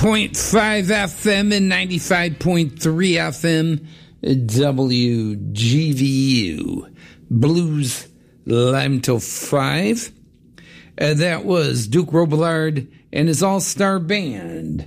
FM and 95.3 FM WGVU. Blues live until 5. That was Duke Robillard and his all-star band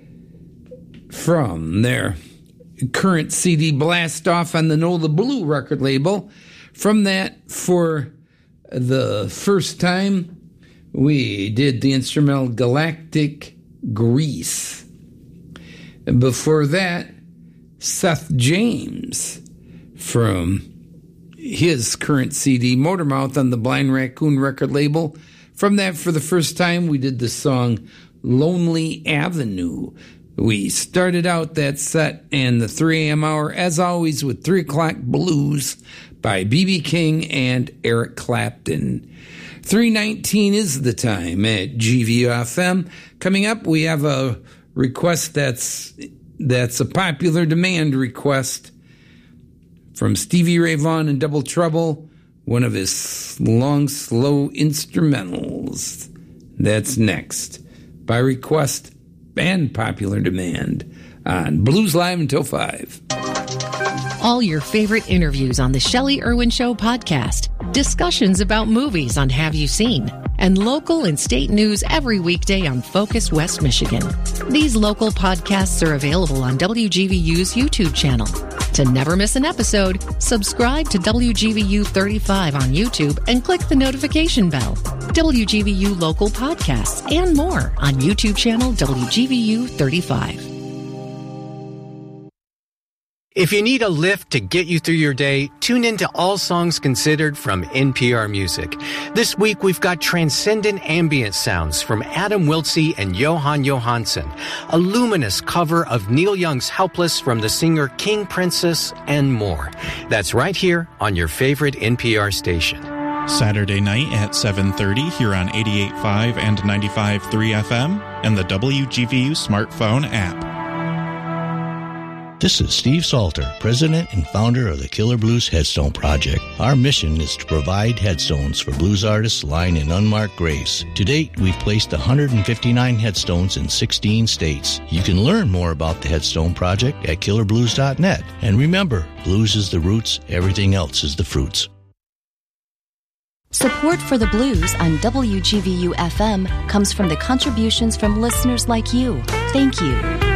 from their current CD Blast Off on the Nola Blue record label. From that, for the first time, we did the instrumental Galactic Grease. And before that, Seth James from his current CD Motormouth on the Blind Raccoon record label. From that, for the first time, we did the song Lonely Avenue. We started out that set and the 3 a.m. hour, as always, with 3 o'clock blues by B.B. King and Eric Clapton. 3:19 is the time at GVU-FM. Coming up, we have a request that's a popular demand request from Stevie Ray Vaughan and Double Trouble, one of his long, slow instrumentals. That's next, by request and popular demand, on Blues Live until 5. All your favorite interviews on the Shelley Irwin Show podcast, discussions about movies on Have You Seen, and local and state news every weekday on Focus West Michigan. These local podcasts are available on WGVU's YouTube channel. To never miss an episode, subscribe to WGVU 35 on YouTube and click the notification bell. WGVU local podcasts and more on YouTube channel WGVU 35. If you need a lift to get you through your day, tune in to All Songs Considered from NPR Music. This week, we've got transcendent ambient sounds from Adam Wiltsey and Johan Johansson, a luminous cover of Neil Young's Helpless from the singer King Princess, and more. That's right here on your favorite NPR station. Saturday night at 7:30 here on 88.5 and 95.3 FM and the WGVU smartphone app. This is Steve Salter, president and founder of the Killer Blues Headstone Project. Our mission is to provide headstones for blues artists lying in unmarked graves. To date, we've placed 159 headstones in 16 states. You can learn more about the Headstone Project at killerblues.net. And remember, blues is the roots, everything else is the fruits. Support for the blues on WGVU-FM comes from the contributions from listeners like you. Thank you.